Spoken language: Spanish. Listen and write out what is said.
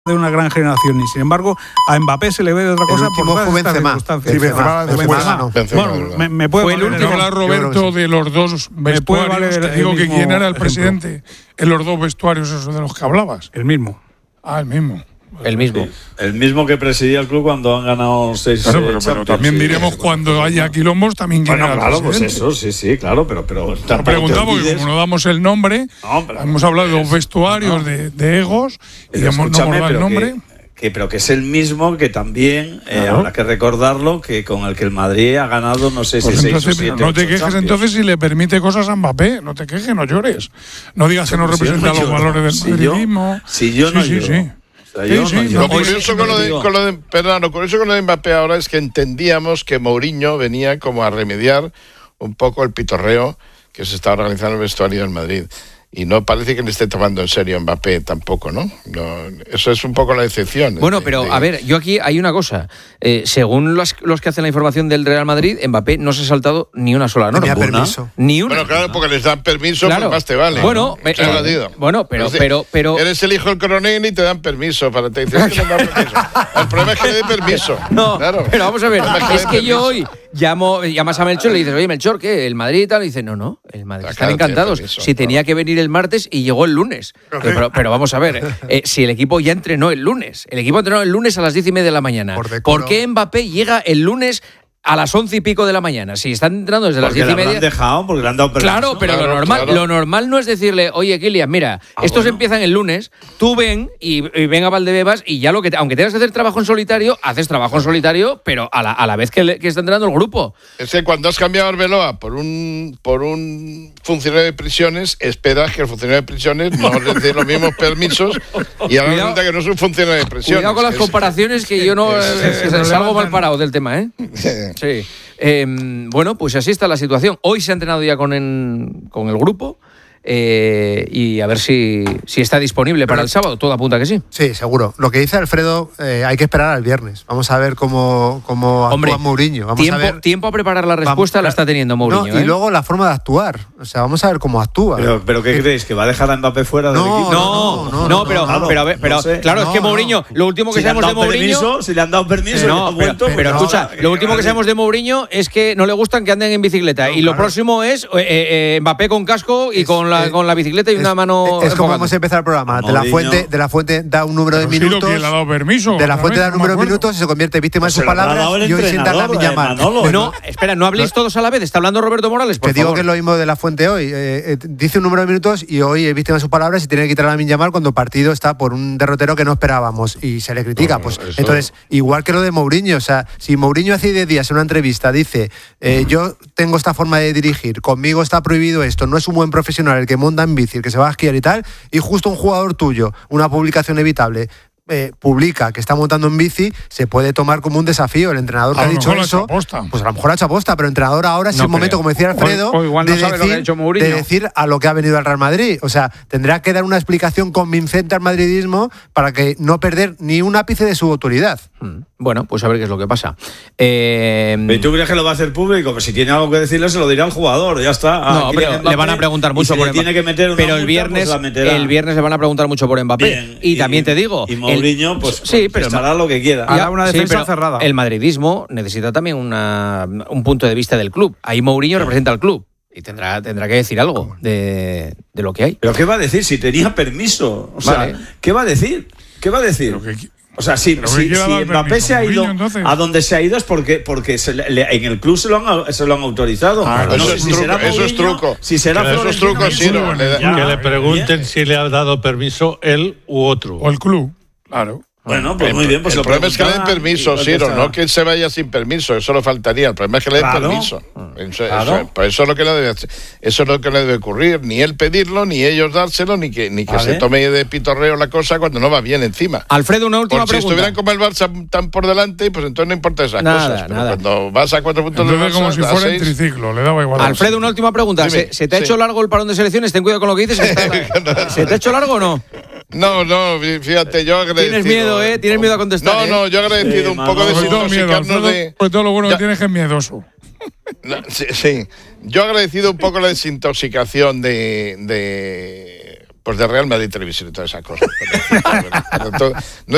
de una gran generación y sin embargo a Mbappé se le ve de otra cosa por todas estas circunstancias. Me puede fue el último. Habla Roberto de los dos vestuarios. Te digo que quién era el presidente en los dos vestuarios esos de los que hablabas. El mismo. El mismo. El mismo. Sí, el mismo que presidía el club cuando han ganado 6 pero también diremos cuando haya quilombos también quién era el claro, presidente. pues eso, sí, claro, pero Lo preguntamos porque como no damos el nombre, hemos hablado de dos vestuarios de egos y no hemos dado el nombre. Pero que es el mismo que también, habrá que recordarlo, que con el que el Madrid ha ganado, no sé si 6 o 7. No te quejes entonces si le permite cosas a Mbappé. No te quejes, no llores. No digas que no representa los valores del madridismo. Si yo no lloro. Lo curioso con lo de Mbappé ahora es que entendíamos que Mourinho venía como a remediar un poco el pitorreo que se está organizando en el vestuario del Madrid. Y no parece que le esté tomando en serio Mbappé tampoco, ¿no? Eso es un poco la excepción. Bueno, pero a ver, yo aquí hay una cosa. Según los que hacen la información del Real Madrid, Mbappé no se ha saltado ni una sola norma. Ni una. Bueno, claro, porque les dan permiso, pues más te vale. Bueno, pero eres el hijo del coronel y te dan permiso para te dicen que no dan permiso. El problema es que le den permiso. No, claro. Pero vamos a ver, es que yo hoy llamas a Melchor y le dices, oye, Melchor, ¿qué? ¿El Madrid y tal? Y dice, no, el Madrid están encantados. Si tenía que venir el martes y llegó el lunes. Pero vamos a ver, si el equipo ya entrenó el lunes. El equipo entrenó el lunes a las 10:30 de la mañana. ¿Por qué Mbappé llega el lunes a las 11 y pico de la mañana? Si están entrando desde las 10:30. Porque le han dejado, porque le han dado permiso. Claro, pero lo normal no es decirle, oye, Kylian, mira, estos empiezan el lunes, tú ven y ven a Valdebebas y ya aunque tengas que hacer trabajo en solitario, haces trabajo en solitario, pero a la vez que está entrenando el grupo. Es que cuando has cambiado a Arbeloa por un funcionario de prisiones, esperas que el funcionario de prisiones no les dé los mismos permisos y ahora resulta que no es un funcionario de prisiones. Cuidado con las comparaciones que yo no salgo mal parado del tema, ¿eh? Sí. Bueno, pues así está la situación. Hoy se ha entrenado ya con el grupo y a ver si está disponible para el sábado. Todo apunta que sí. Sí, seguro. Lo que dice Alfredo, hay que esperar al viernes. Vamos a ver cómo actúa Mourinho. Tiempo a preparar la respuesta la está teniendo Mourinho. Y luego la forma de actuar. O sea, vamos a ver cómo actúa. ¿Pero qué creéis? ¿Que va a dejar a Mbappé fuera del equipo? No, pero claro, es que Mourinho, lo último que sabemos de Mourinho... Si le han dado permiso, pero escucha, lo último que sabemos de Mourinho es que no le gustan que anden en bicicleta. Y lo próximo es Mbappé con casco y con la bicicleta y una mano. Es como hemos empezado el programa. De la Fuente da un número de minutos. Le ha dado permiso. De la Fuente da un número de minutos y se convierte en víctima de sus palabras. Y hoy sienta la Villamar. No, espera, no habléis todos a la vez. Está hablando Roberto Morales, por favor. Te digo que es lo mismo de la Fuente hoy. Dice un número de minutos y hoy es víctima de sus palabras y tiene que quitar a la Villamar cuando el partido está por un derrotero que no esperábamos y se le critica. Entonces, igual que lo de Mourinho, o sea, si Mourinho hace 10 días en una entrevista dice yo tengo esta forma de dirigir, conmigo está prohibido esto, no es un buen profesional el que monta en bici, el que se va a esquiar y tal, y justo un jugador tuyo, una publicación evitable, publica que está montando en bici, se puede tomar como un desafío. El entrenador que ha dicho eso, pues a lo mejor ha hecho aposta, pero el entrenador ahora es el momento, como decía Alfredo, de decir a lo que ha venido al Real Madrid. O sea, tendrá que dar una explicación convincente al madridismo para que no perder ni un ápice de su autoridad. Bueno, pues a ver qué es lo que pasa. ¿Y tú crees que lo va a hacer público? Pues si tiene algo que decirle, se lo dirá al jugador, ya está. No, pero le van a preguntar mucho por Mbappé. Pero el viernes le van a preguntar mucho por Mbappé. Bien, y también te digo, y Mourinho, pues hará lo que quiera. Hará una defensa cerrada. El madridismo necesita también un punto de vista del club. Ahí Mourinho representa al club. Y tendrá que decir algo de lo que hay. ¿Pero qué va a decir si tenía permiso? O sea, ¿qué va a decir? O sea, si Mbappé se ha ido a donde se ha ido es porque en el club se lo han autorizado. Eso es truco. Si será truco, sí. Que le pregunten si le ha dado permiso él u otro. O el club, claro. Bueno, pues muy bien. Pues el problema es que le den permiso, Ciro, no que se vaya sin permiso, eso lo faltaría. El problema es que le den permiso. Eso es lo que no debe hacer. Eso es lo que no debe ocurrir. Ni él pedirlo, ni ellos dárselo, ni que se tome de pitorreo la cosa cuando no va bien encima. Alfredo, una última pregunta. Si estuvieran como el Barça tan por delante, pues entonces no importa esas cosas. Pero cuando vas a 4 puntos del Barça, como si fuera en triciclo, le daba igual. Alfredo, una última pregunta. ¿Se te ha hecho largo el parón de selecciones? Ten cuidado con lo que dices. ¿Se te ha hecho largo o no? No, fíjate, yo agradecido. Tienes miedo, ¿eh? Tienes miedo a contestar. No, yo agradecido un poco de desintoxicarnos de... Pues todo lo bueno que tienes es miedoso. Sí. Yo agradecido un poco la desintoxicación de Real Madrid Televisión y todas esas cosas. No